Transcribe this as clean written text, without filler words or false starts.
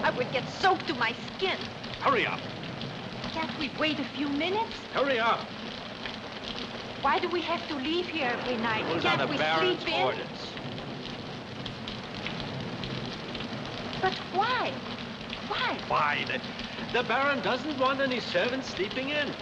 I would get soaked to my skin. Hurry up. Can't we wait a few minutes? Hurry up. Why do we have to leave here every night? It was Can't on the we Baron's sleep in? orders. But why? Why? Why? The Baron doesn't want any servants sleeping in.